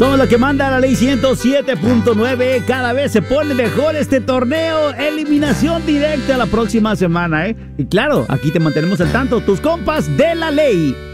Somos lo que manda la ley 107.9. Cada vez se pone mejor este torneo. Eliminación directa la próxima semana, ¿eh? Y claro, aquí te mantenemos al tanto. Tus compas de la ley.